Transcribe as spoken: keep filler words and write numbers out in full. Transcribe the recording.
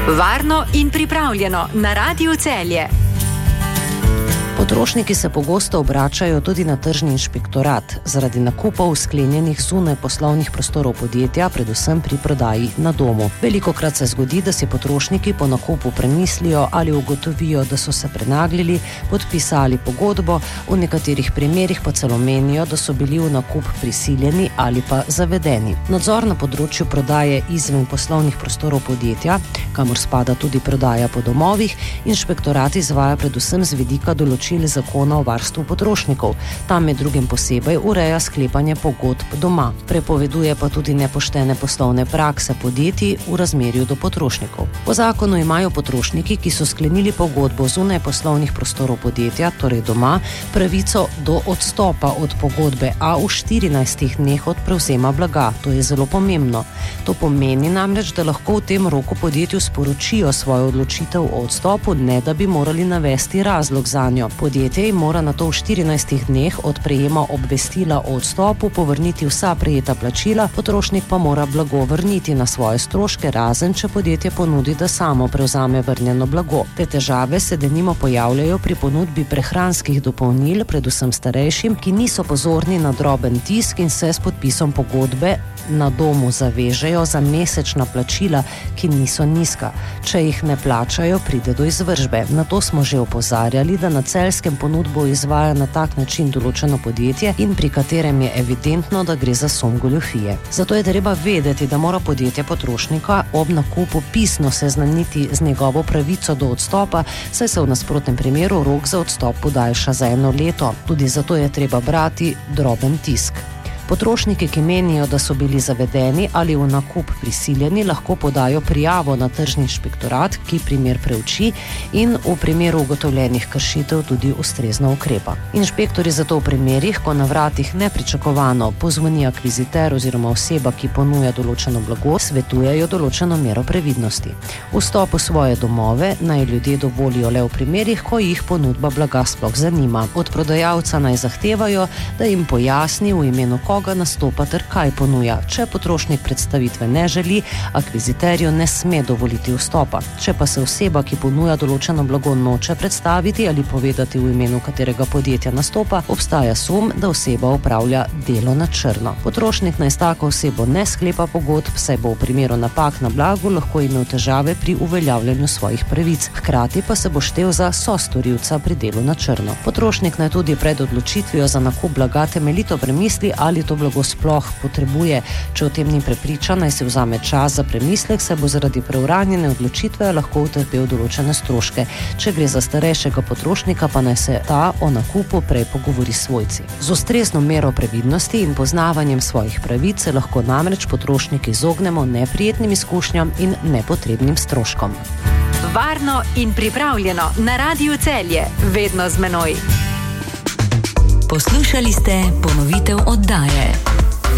Varno in pripravljeno na Radiu Celje. Potrošniki se pogosto obračajo tudi na tržni inšpektorat zaradi nakupov sklenjenih zunaj poslovnih prostorov podjetja, predvsem pri prodaji na domu. Velikokrat se zgodi, da si potrošniki po nakupu premislijo ali ugotovijo, da so se prenaglili, podpisali pogodbo, v nekaterih primerih pa celo menijo, da so bili v nakup prisiljeni ali pa zavedeni. Nadzor na področju prodaje izven poslovnih prostorov podjetja, kamor spada tudi prodaja po domovih, inšpektorat izvaja predvsem z vidika določil zakona o varstvu potrošnikov. Tam med drugim posebej ureja sklepanje pogodb doma. Prepoveduje pa tudi nepoštene poslovne prakse podjetij v razmerju do potrošnikov. Po zakonu imajo potrošniki, ki so sklenili pogodbo zunaj poslovnih prostorov podjetja, torej doma, pravico do odstopa od pogodbe, a v štirinajstih dneh od prevzema blaga. To je zelo pomembno. To pomeni namreč, da lahko v tem roku podjetju sporočijo svojo odločitev o odstopu, ne da bi morali navesti razlog zanjo. Podjetje jim mora nato v štirinajstih dneh od prejema obvestila o odstopu povrniti vsa prejeta plačila, potrošnik pa mora blago vrniti na svoje stroške, razen če podjetje ponudi, da samo prevzame vrnjeno blago. Te težave se denimo pojavljajo pri ponudbi prehranskih dopolnil, predvsem starejšim, ki niso pozorni na droben tisk in se s podpisom pogodbe na domu zavežejo za mesečna plačila, ki niso nizka. Če jih ne plačajo, pride do izvršbe. Na to smo že opozarjali, da na Celjskem ponudbo izvaja na tak način določeno podjetje in pri katerem je evidentno, da gre za sum goljufije. Zato je treba vedeti, da mora podjetje potrošnika ob nakupu pisno seznaniti z njegovo pravico do odstopa, saj se v nasprotnem primeru rok za odstop podaljša za eno leto. Tudi zato je treba brati droben tisk. Potrošniki, ki menijo, da so bili zavedeni ali v nakup prisiljeni, lahko podajo prijavo na tržni inšpektorat, ki primer preuči in v primeru ugotovljenih kršitev tudi ustrezno ukrepa. Inšpektorji zato v primerih, ko na vratih nepričakovano pozvoni akviziter oziroma oseba, ki ponuja določeno blago, svetujejo določeno mero previdnosti. Vstop v svoje domove naj ljudje dovolijo le v primerih, ko jih ponudba blaga sploh zanima. Od prodajalca naj zahtevajo, da jim pojasni v imenu koga nastopa ter kaj ponuja. Če potrošnik predstavitve ne želi, akviziterju ne sme dovoliti vstopa. Če pa se oseba, ki ponuja določeno blago, noče predstaviti ali povedati v imenu katerega podjetja nastopa, obstaja sum, da oseba opravlja delo na črno. Potrošnik naj s tako osebo ne sklepa pogodb, saj bo v primeru napak na blagu lahko imel težave pri uveljavljanju svojih pravic. Hkrati pa se bo štel za sostorilca pri delu na črno. Potrošnik naj tudi pred odločitvijo za nakup blaga temeljito premisli, ali to blago sploh potrebuje. Če o tem ni prepričan, naj si vzame čas za premislek, saj bo zaradi preuranjene odločitve lahko utrpel določene stroške. Če gre za starejšega potrošnika, pa naj se ta o nakupu prej pogovori s svojci. Z ustrezno mero previdnosti in poznavanjem svojih pravic se lahko namreč potrošniki izognemo neprijetnim izkušnjam in nepotrebnim stroškom. Varno in pripravljeno na Radiu Celje, vedno z menoj. Poslušali ste ponovitev oddaje.